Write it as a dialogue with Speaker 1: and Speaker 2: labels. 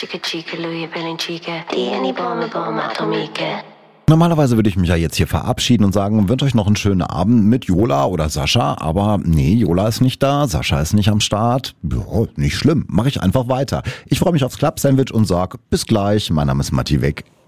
Speaker 1: Normalerweise würde ich mich ja jetzt hier verabschieden und sagen, wünsche euch noch einen schönen Abend mit Jola oder Sascha, aber nee, Jola ist nicht da, Sascha ist nicht am Start. Ja, nicht schlimm, mache ich einfach weiter. Ich freue mich aufs Club-Sandwich und sag bis gleich, mein Name ist Matti Weg.